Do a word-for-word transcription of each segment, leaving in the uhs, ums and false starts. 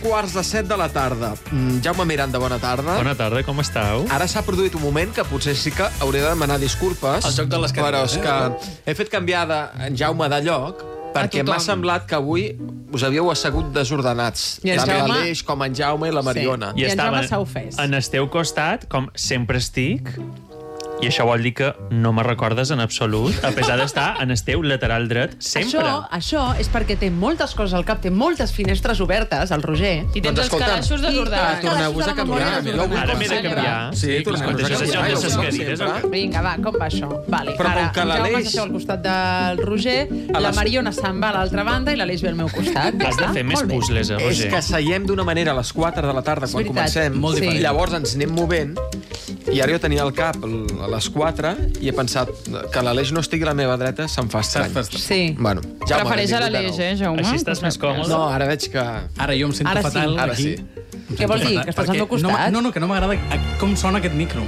quarts de set de la tarda. Jaume Miranda, bona tarda. Bona tarda, com esteu? Ara s'ha produït un moment que potser sí que hauré de demanar disculpes. El joc de les Però és cadires, que he fet canviar de en Jaume de lloc perquè m'ha semblat que avui us havíeu assegut desordenats. I en Tant Jaume- l'Aleix com en Jaume i la Mariona. I en estava Jaume s'ha ofès. en el teu costat, com sempre estic, i això vol dir que no me recordes en absolut, a pesar d'estar en el teu lateral dret sempre. Això, això és perquè té moltes coses al cap, té moltes finestres obertes, el Roger. I tens Doncs els escolta'm, calaixos i- desordenats. i- Torneu-vos a la canviar. memòria Mireu, desordenada. Ara m'he de canviar. Sí, Sí, tornem-nos escolta, a això és canviar. allò de Ja les ho fem cadires. sempre. o què? Vinga, va, com va això? Vale, Però ara, com que en Jaume l'Aleix- s'aixeu al costat del Roger, A la les- Mariona se'n va a l'altra banda i l'Aleix ve al meu costat. Has de fer més Molt bé. puzzles, eh, És Roger? que seiem d'una manera a les quatre de la tarda quan veritat. comencem. Molt diferent. Llavors ens anem movent i ara jo tenia al cap l- a les quatre i he pensat que l'Aleix no estigui a la meva dreta se'm fa estrany. Sí. Bueno, Jaume, Prefereix a benvingut de l'Aleix, nou. eh, Jaume? Així estàs més còmode? No, ara veig que... Ara jo em sento Ara sí. fatal Ara aquí. sí. Em Què sento vol dir? fatal, Que estàs al perquè meu costat? No, no, no, que no m'agrada com sona aquest micro.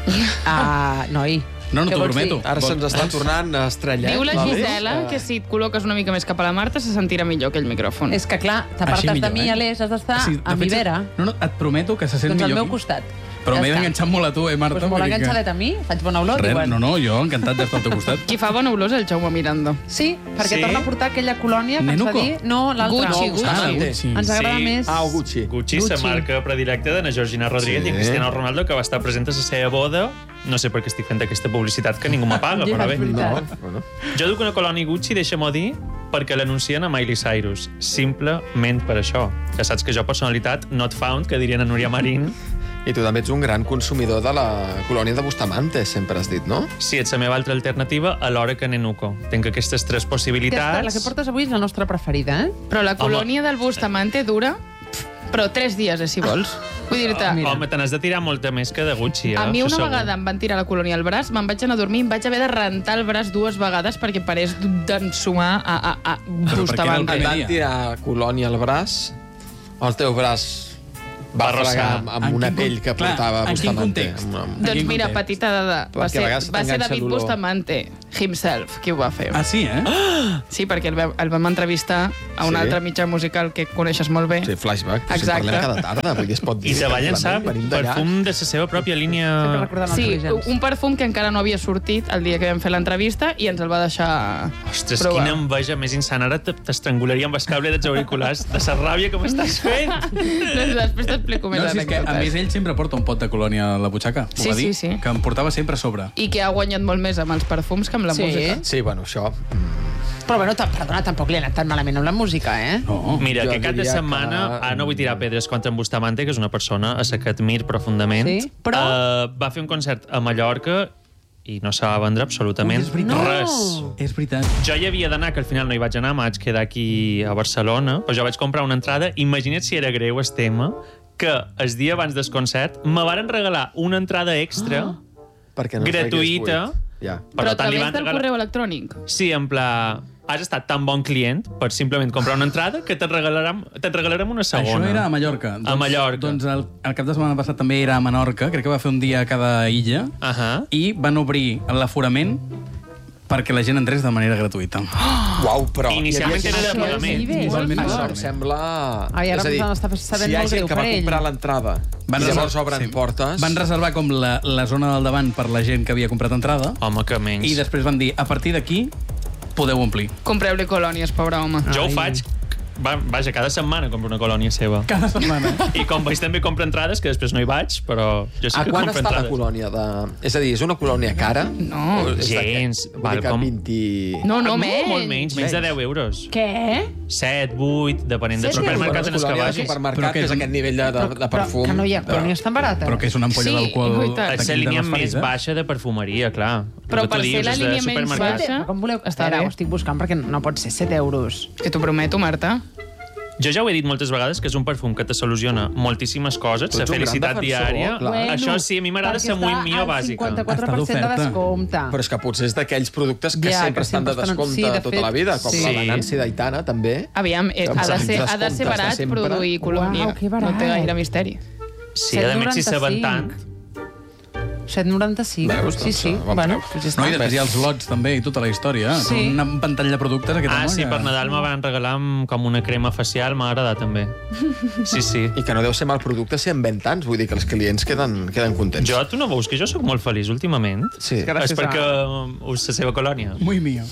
Ah, noi. No, no, Què t'ho vols prometo. dir? Ara se'ns està tornant a estrellar. Diu la l'Aleix. Gisela que si et col·loques una mica més cap a la Marta se sentirà millor aquell micròfon. És que, clar, Així t'apartes de millor, mi, eh? Aleix, has d'estar Sí, de a mi fet, vera. No, no, et prometo que se sent Doncs al millor meu aquí. costat. Però Ja m'he està. d'enganxar molt a tu, eh, Marta? Doncs molt vull dir que- enganxadet a mi, faig bona olor, Res, diuen. no, no, jo encantat d'estar al teu costat. Qui fa bona olor és el Jaume Miranda. Sí, perquè Sí? torna a portar aquella colònia que ens va Nenuco? dir... No, l'altra. Gucci, No, Gucci. Ah, Bustamante. Gucci. Ens agrada Sí. més... Ah, el Gucci. Gucci, la Gucci. marca predilecta de na Georgina Rodríguez Sí. i Cristiano Ronaldo, que va estar present a la seva boda. No sé per què estic fent aquesta publicitat, que ningú m'apaga, Ja, però bé. és veritat. No, bueno. Jo duc una colònia Gucci, deixa'm-ho dir, perquè l'anuncien a Miley Cyrus. Simplement per això. Que saps que jo, personalitat not found, que dirien a Núria Marín. I tu també ets un gran consumidor de la colònia de Bustamante, sempre has dit, no? Sí, ets la meva altra alternativa, alhora que Nenuco. Tenc aquestes tres Aquesta, possibilitats. la que portes avui és la nostra preferida, eh? Però la colònia del Bustamante dura però tres dies, eh, si vols. Vull dir-te, Mira. Home, te n'has de tirar molta més que de Gucci, eh? a mi Això una segur. vegada em van tirar la colònia al braç, me'n vaig anar a dormir i em vaig haver de rentar el braç dues vegades perquè parés d'ensumar a, a, a per què Bustamante. era Et el van dia. tirar colònia al braç, el teu braç va Va fregar arrasar. amb, amb En una quin pell con- que clar, portava en quin Bustamante. context? Amb- amb- Doncs quin mira, context? petita dada, va Perquè a ser, vegades va ser t'enganxa David l'olor. Bustamante himself qui ho va fer. Ah, sí, eh? Sí, perquè el, vam- el vam entrevistar a un Sí? altre mitjà musical que coneixes molt bé. Sí, flashback. O sigui, Exacte. parlem cada tarda, vull dir, es pot dir. I te va llançar Venim d'allà. perfum de la seva pròpia Sempre línia... recordant els Sí, orígens. un perfum que encara no havia sortit el dia que vam fer l'entrevista i ens el va deixar Ostres, provar. quina enveja més insana. Ara te- t'estrangularia amb el cable dels auriculars de la ràbia que m'estàs fent. Doncs després t'explico més No, si és que, a anècdotes. més, ell sempre porta un pot de colònia a la butxaca. m'ho Sí, va dir, sí, sí. Que em portava sempre a sobre. I que ha guanyat molt més amb els perfums que amb la Sí? música. Sí, bueno, això... Però bueno, ta- perdona, tampoc li ha anat tan malament amb la música, eh? No. Mira, Jo que cap de diria setmana... que- Ah, no vull tirar pedres contra en Bustamante, que és una persona a la que admir profundament. Sí, però- Uh, va fer un concert a Mallorca i no se va vendre absolutament Ui, és veritat. res. És veritat. Jo hi havia d'anar, que al final no hi vaig anar, m'haig quedar aquí a Barcelona, però jo vaig comprar una entrada. Imagina't si era greu el tema, que el dia abans del concert me varen regalar una entrada extra, Ah. Perquè no gratuïta, buit. Ja. Però a tant li través van del regalar... correu electrònic. Sí, en pla... Has estat tan bon client per simplement comprar una entrada que te'n regalarem, te'n regalarem una segona. Això era a Mallorca. A Mallorca. Doncs el, el cap de setmana passat també era a Menorca, crec que va fer un dia a cada illa, Ahà. i van obrir l'aforament perquè la gent entrés de manera gratuïta. Uau, però... Inicialment hi havia era de gent- pagament. Igualment Igualment Això pagament. em sembla... Ai, ara és a dir, m'està sabent si hi ha molt gent greu que va per ell. comprar l'entrada Van i llavors reservar- obren sí. portes... Van reservar com la, la zona del davant per la gent que havia comprat entrada, Home, que menys. i després van dir, a partir d'aquí podeu omplir. Compreu-li colònies, pobre home. Jo ho Ai. faig... Va, vaja, cada setmana compro una colònia seva. Cada setmana. I com veig també compro entrades, que després no hi vaig, però jo sí A que quan compro està la entrades. colònia? De... És a dir, és una colònia cara? No, O és d'aquest- gens. Vull Val dir que com- vint... No, no, Ah, menys. Molt menys, menys de deu euros. Què? set, vuit, depenent del set supermercat en Bueno, el que colònia de vagis. Però supermercat, que que és és un- aquest nivell de, de, de perfum. Però, que no hi ha colònies tan barates. Però que és una ampolla Sí, d'alcohol i tant. És d'aquell la de línia les més ferides. baixa de perfumeria, clar. Però El que per tu ser dius la és de línia menys supermercat. baixa- Però com voleu? Està Espera, bé. ho estic buscant perquè no pot ser set euros. Que t'ho prometo, Marta. Jo ja ho he dit moltes vegades, que és un perfum que te soluciona moltíssimes coses, Tu la ets un gran felicitat defensor, diària. clar. Això sí, a mi m'agrada perquè ser muy està mio al bàsica. cinquanta-quatre per cent Està de d'oferta. descompte. Però és que potser és d'aquells productes que Ja, sempre que estan de sempre estan- descompte sí, de tota fet, la vida, com sí. la de Nancy Daitana, també. Aviam, eh, ha, de ser, ha de ser barat Descomptes de sempre. produir colònia. Uau, que barat. No té gaire misteri. Sí, a més, si saben tant... set noranta-cinc. Veus? Sí, Doncs, sí. bon Bueno, preu. pues ja No, i està. després hi ha els lots també i tota la història. Sí. Un ventall de productes aquest Ah, home. sí, que- per Nadal me van regalar amb- com una crema facial, m'ha agradat també. Sí, sí. I que no deu ser mal producte si en ven tants, vull dir que els clients queden, queden contents. Jo, tu no veus que jo sóc molt feliç últimament? Sí. Gràcies És perquè a- us la seva colònia. Muy mío.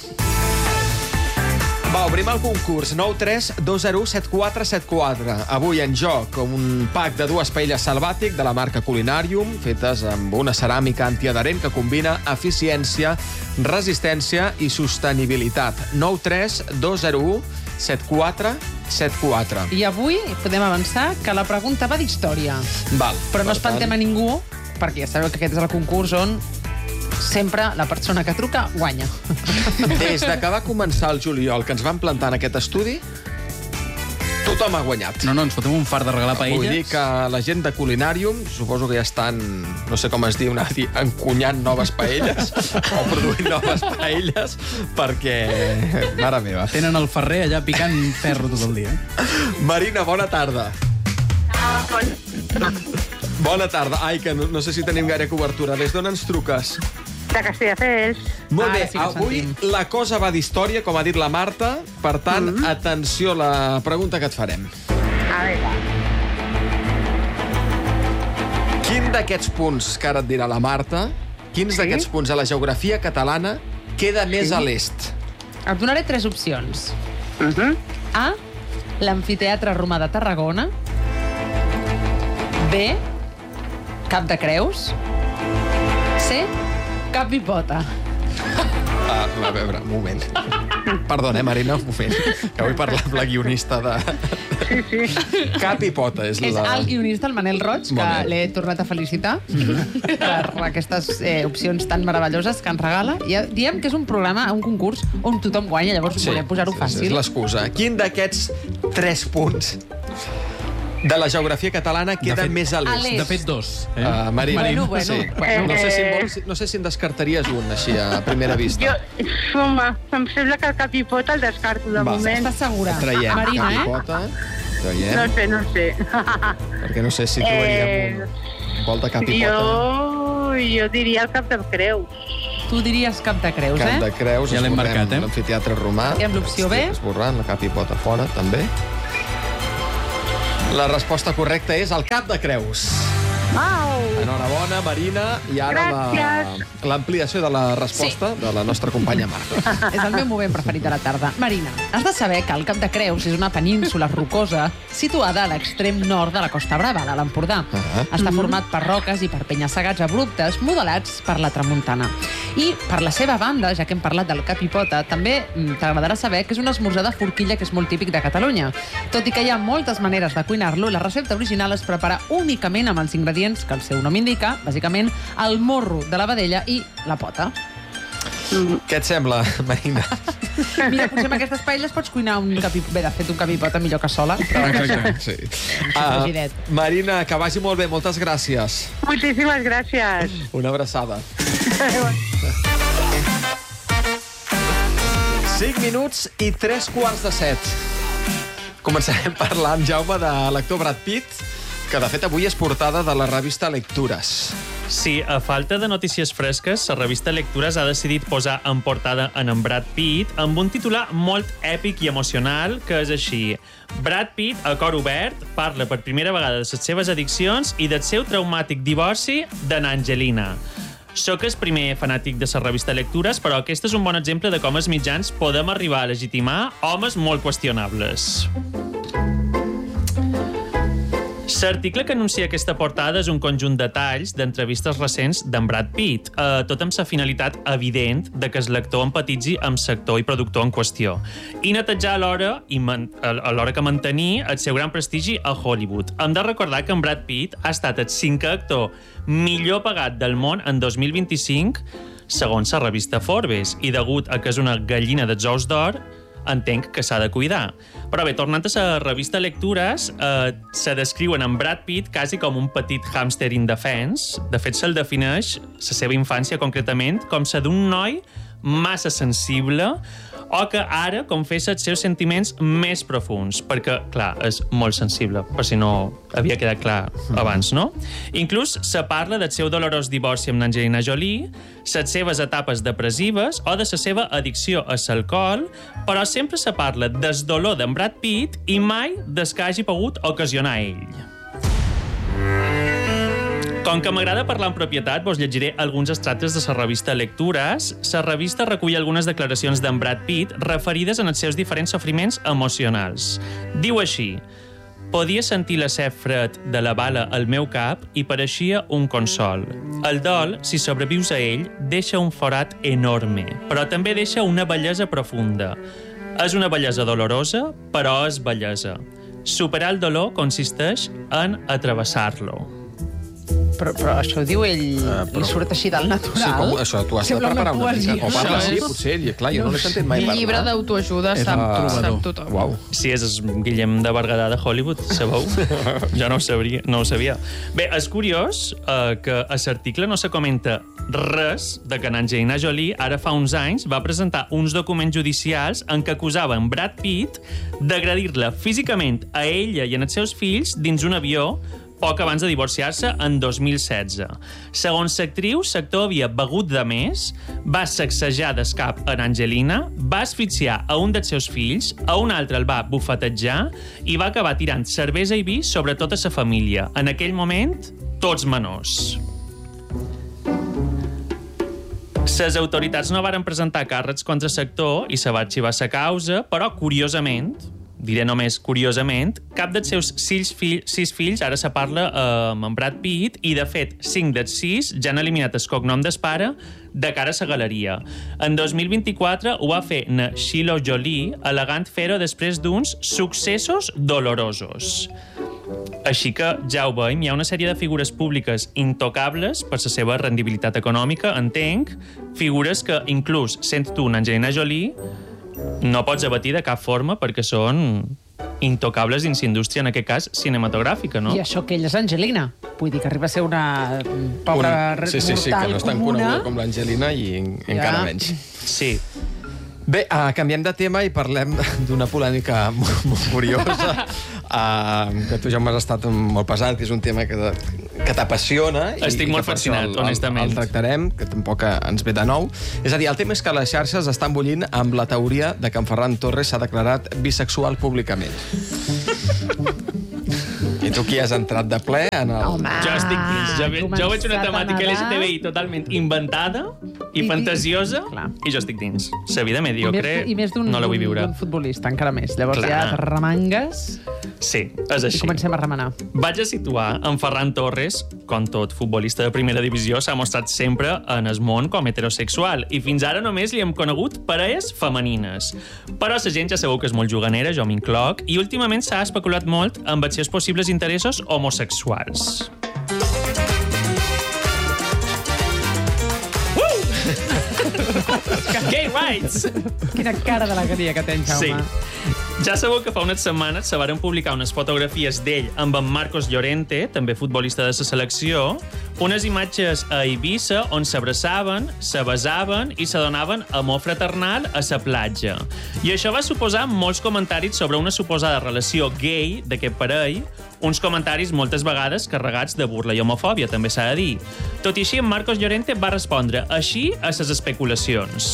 Va, obrim el concurs nou tres dos zero set quatre set quatre. Avui en joc un pack de dues paelles Salvàtic de la marca Culinarium, fetes amb una ceràmica antiadherent que combina eficiència, resistència i sostenibilitat. nou tres dos zero u set quatre set quatre. I avui podem avançar que la pregunta va d'història. Val. Però no Per espantem tant, a ningú, perquè ja sabeu que aquest és el concurs on sempre la persona que truca guanya. Des de que va començar el juliol, que ens van plantar en aquest estudi, tothom ha guanyat. No, no, ens fotem un fart de regalar paelles. Vull dir que la gent de Culinarium, suposo que ja estan, no sé com es diu, anar a dir, encunyant noves paelles o produint noves paelles, perquè, mare meva. Tenen el ferrer allà picant ferro tot el dia. Marina, bona tarda. Bona tarda. Ai, que no, no sé si tenim gaire cobertura. Des d'on ens truques? De Castelldefels. Molt Ara bé, sí que avui sentim. la cosa va d'història, com ha dit la Marta. Per tant, mm -hmm. atenció a la pregunta que et farem. A veure, Quin d'aquests punts que ara et dirà la Marta, quins Sí? d'aquests punts a la geografia catalana queda més a l'est? Et donaré tres opcions. uh -huh. A, l'amfiteatre romà de Tarragona. B, Cap de Creus. C, Cap i Pota. Ah, a veure, un moment. Perdona, eh, Marina, un moment. Que vull parlar amb la guionista de... Sí, sí. Cap i pota és, És la... el guionista, el Manel Roig, Molt que bé. l'he tornat a felicitar per aquestes eh, opcions tan meravelloses que ens regala. I diem que és un programa, un concurs, on tothom guanya, llavors volem posar-ho sí, fàcil. és l'excusa. Quin d'aquests tres punts de la geografia catalana queda fet- més a A l'est? l'est. De fet, dos. Eh? Uh, Marina, Bueno, bueno, sí. bueno. No, sé si en Eh. vols, no sé si en descartaries un, així, a primera vista. Jo, home, em sembla que el cap i pota el descarto de Va. moment. Estàs segura? Traiem Marina, cap i eh? pota. Traiem, No sé, no sé. perquè no sé si trobaríem Eh, un vol de cap i pota. jo, jo diria el cap de Creus. Tu diries Cap de Creus, Cap eh? de Creus, Ja l'hem esborrem marcat, eh? l'amfiteatre romà. I amb l'opció B? Esborrant la cap i pota fora, també. La resposta correcta és el Cap de Creus. Au! Enhorabona, Marina. I ara la- Gràcies. l'ampliació de la resposta sí. de la nostra companya Marta. És el meu moment preferit de la tarda. Marina, has de saber que el Cap de Creus és una península rocosa situada a l'extrem nord de la Costa Brava, de l'Empordà. Ah. Està format per roques i per penya-segats abruptes modelats per la tramuntana. I, per la seva banda, ja que hem parlat del cap i pota, també mm, t'agradarà saber que és un esmorzar de forquilla que és molt típic de Catalunya. Tot i que hi ha moltes maneres de cuinar-lo, la recepta original es prepara únicament amb els ingredients que el seu nom indica, bàsicament el morro de la vedella i la pota. Què et sembla, Marina? Mira, potser amb aquestes paelles pots cuinar un capi... Bé, de fet, un capi pota millor que sola, però... Exacte. Sí. Ah, giret. Marina, que vagi molt bé. Moltes gràcies. Moltíssimes gràcies. Una abraçada. cinc minuts i tres quarts de set. Començarem parlant, Jaume, de l'actor Brad Pitt, que de fet avui és portada de la revista Lectures. Sí, a falta de notícies fresques, la revista Lectures ha decidit posar en portada en en Brad Pitt amb un titular molt èpic i emocional, que és així. Brad Pitt, a cor obert, parla per primera vegada de les seves addiccions i del seu traumàtic divorci de n'Angelina. Soc el primer fanàtic de la revista Lectures, però aquest és un bon exemple de com els mitjans podem arribar a legitimar homes molt qüestionables. L'article que anuncia aquesta portada és un conjunt de talls d'entrevistes recents d'en Brad Pitt, eh, tot amb la finalitat evident de que el lector empatitzi amb l'actor i productor en qüestió, i netejar alhora, i man, alhora que mantenir el seu gran prestigi a Hollywood. Hem de recordar que en Brad Pitt ha estat el cinquè actor millor pagat del món en dos mil vint-i-cinc, segons la revista Forbes, i degut a que és una gallina dels ous d'or, entenc que s'ha de cuidar. Però bé, tornant a la revista Lectures, eh, se descriuen en Brad Pitt quasi com un petit hàmster indefens. De fet, se'l defineix, la seva infància concretament, com la d'un noi massa sensible, o que ara confessa els seus sentiments més profuns, perquè, clar, és molt sensible, per si no havia quedat clar abans, no? Inclús se parla del seu dolorós divorci amb Angelina Jolie, les seves etapes depressives o de la seva addicció a l'alcohol, però sempre se parla del dolor d'en Brad Pitt i mai des que hagi pogut ocasionar ell. Com que m'agrada parlar en propietat, vos llegiré alguns extractes de la revista Lectures. La revista recull algunes declaracions d'en Brad Pitt referides en els seus diferents sofriments emocionals. Diu així: podia sentir la set fred de la bala al meu cap i pareixia un consol. El dol, si sobrevius a ell, deixa un forat enorme, però també deixa una bellesa profunda. És una bellesa dolorosa, però és bellesa. Superar el dolor consisteix en atravessar-lo. Però, però això ho diu ell, uh, però... li surt així del natural. Sí, com, això t'ho has de preparar una mica. O parla així, potser, i clar, jo no l'he sentit mai parlar. Llibre d'autoajuda, sap, sap tothom. Uau. Sí, és el Guillem de Berguedà de Hollywood, sabeu? Jo no ho sabria, no ho sabia. Bé, és curiós eh, que a l'article no se comenta res de que Angelina Jolie ara fa uns anys va presentar uns documents judicials en què acusava en Brad Pitt d'agredir-la físicament a ella i en els seus fills dins un avió poc abans de divorciar-se en dos mil setze. Segons l'actriu, l'actor havia begut de més, va sacsejar d'escap en Angelina, va asfixiar a un dels seus fills, a un altre el va bufetejar i va acabar tirant cervesa i vi sobre tota la família. En aquell moment, tots menors. Les autoritats no varen presentar càrrecs contra l'actor i se va arxivar la causa, però, curiosament, diré només curiosament, cap dels seus sis, fill, sis fills ara se parla eh, amb en Brad Pitt i, de fet, cinc dels sis ja han eliminat el cognom del pare de cara a la galeria. En dos mil vint-i-quatre ho va fer na Shiloh Jolie, al·legant fer-ho després d'uns successos dolorosos. Així que, ja ho veiem, hi ha una sèrie de figures públiques intocables per la seva rendibilitat econòmica, entenc, figures que, inclús sent tu una Angelina Jolie, no pots abatir de cap forma perquè són intocables dins indústria, en aquest cas, cinematogràfica, no? I això que ella és Angelina. Vull dir que arriba a ser una pobra un... sí, sí, sí, mortal que no és tan comuna. coneguda com l'Angelina i en... ja. encara menys. Sí. Bé, uh, canviem de tema i parlem d'una polèmica molt, molt curiosa, uh, que tu ja m'has estat molt pesat, que és un tema que, que t'apassiona. Estic i molt fascinat, el, honestament. El, el tractarem, que tampoc ens ve de nou. És a dir, el tema és que les xarxes estan bullint amb la teoria de que en Ferran Torres s'ha declarat bisexual públicament. I tu aquí has entrat de ple en el... Home, jo estic dins. Jo, ve, jo veig una temàtica L G T B I totalment inventada i, I fantasiosa clar. I jo estic dins. La vida mediocre I més d'un no la vull viure. futbolista, encara més. Llavors clar. ja remangues... Sí, és així. I comencem a remenar. Vaig a situar en Ferran Torres, com tot futbolista de primera divisió, s'ha mostrat sempre en el món com heterosexual i fins ara només li hem conegut parelles femenines. Però la gent ja sabeu que és molt juganera, jo m'incloc, i últimament s'ha especulat molt amb els seus possibles interessos homosexuals. Gay rights! Quina cara d'alegria que tens, Jaume. Sí. Ja sabeu que fa unes setmanes se varen publicar unes fotografies d'ell amb en Marcos Llorente, també futbolista de la selecció, unes imatges a Eivissa on s'abraçaven, se besaven i se donaven amor fraternal a la platja. I això va suposar molts comentaris sobre una suposada relació gay d'aquest parell, uns comentaris moltes vegades carregats de burla i homofòbia, també s'ha de dir. Tot i així, en Marcos Llorente va respondre així a les especulacions.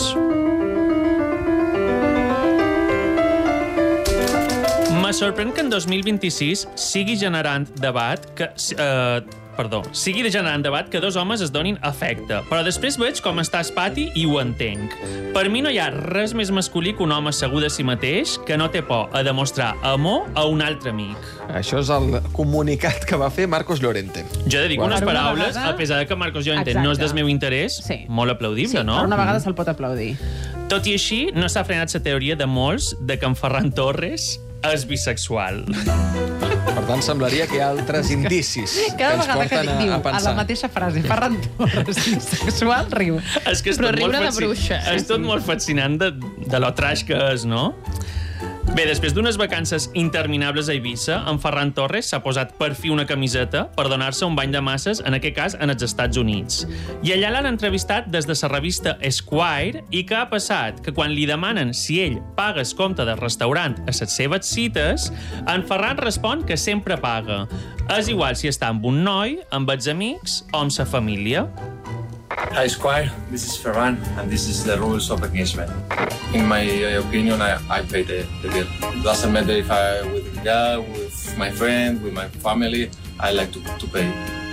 Me sorprèn que en dos mil vint-i-sis sigui generant debat que... Eh, perdó, sigui generant debat que dos homes es donin afecte, però després veig com està el pati i ho entenc. Per mi no hi ha res més masculí que un home segur de si mateix que no té por a demostrar amor a un altre amic. Això és el comunicat que va fer Marcos Llorente. Jo dedico Bueno. unes Per una paraules, vegada- a pesar de que Marcos Llorente Exacte. no és del meu interès, Sí. molt aplaudible, Sí, no? per una vegada se'l pot aplaudir. Tot i així, no s'ha frenat la teoria de molts de que en Ferran Torres és bisexual. Per tant, semblaria que hi ha altres indicis Cada que ens vegada que porten a, diu a a pensar. la mateixa frase Ferran Torres bisexual, riu. És que és Però tot molt riure de fasci- bruixa. És tot molt fascinant de, de lo trash que és, no? Bé, després d'unes vacances interminables a Eivissa, en Ferran Torres s'ha posat per fi una camiseta per donar-se un bany de masses, en aquest cas, en els Estats Units. I allà l'han entrevistat des de la revista Esquire i què ha passat? Que quan li demanen si ell paga el compte del restaurant a les seves cites, en Ferran respon que sempre paga. És igual si està amb un noi, amb els amics o amb la família. Hi Squire, this is Ferran, and this is the rules of engagement. In my opinion, I, I pay the, the bill. It doesn't matter if I'm with a girl, with my friend, with my family, I like to, to pay.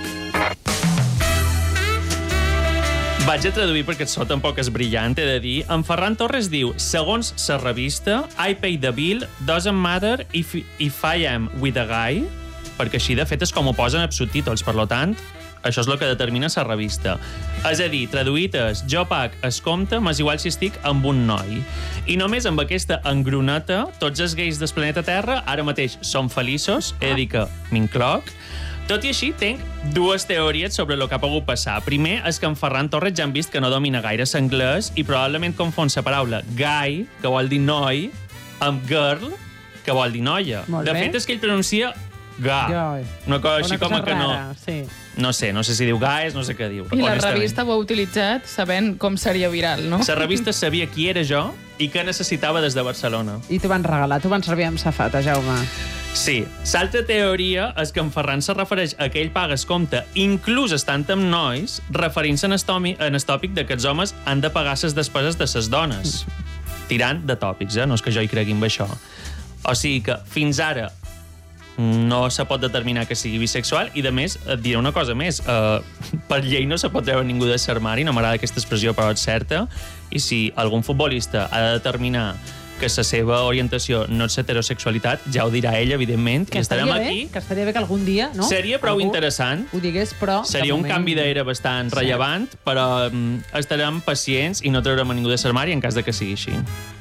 Vaig a traduir perquè el so tampoc és brillant, he de dir. En Ferran Torres diu, segons la revista, I pay the bill, doesn't matter if, if I am with a guy, perquè així de fet és com ho posen els subtítols, per lo tant, això és el que determina la revista. És a dir, traduït és, jo pag es compte, m'és igual si estic amb un noi. I només amb aquesta engroneta, tots els gais del planeta Terra ara mateix són feliços, he de dir que m'incloc. Tot i així, tenc dues teories sobre el que ha pogut passar. Primer, és que en Ferran Torres ja han vist que no domina gaire l'anglès i probablement confon la paraula guy, que vol dir noi, amb girl, que vol dir noia. Molt de bé. fet, és que ell pronuncia ga. Goi. Una cosa així Una cosa com que no... rara, sí. No sé, no sé si diu guys, no sé què diu. I la honestament. revista ho ha utilitzat sabent com seria viral, no? La revista sabia qui era jo i què necessitava des de Barcelona. I t'ho van regalar, t'ho van servir amb safata, Jaume. Sí. L'altra teoria és que en Ferran se refereix a que ell paga el compte, inclús estant amb nois, referint-se en el tòpic de que els homes han de pagar les despeses de les dones. Tirant de tòpics, eh? No és que jo hi cregui en això. O sigui que, fins ara, no se pot determinar que sigui bisexual i, de més, et diré una cosa més. Uh, per llei no se pot treure ningú de l'armari, no m'agrada aquesta expressió, però és certa, i si algun futbolista ha de determinar que la seva orientació no és l'heterosexualitat, ja ho dirà ell, evidentment, Que i estarem estaria bé, aquí. que estaria bé que algun dia, no? Seria prou Algú interessant. Ho digués, però... Seria de un moment... canvi d'era bastant Sí. rellevant, però um, estarem pacients i no treurem a ningú de l'armari en cas de que sigui així.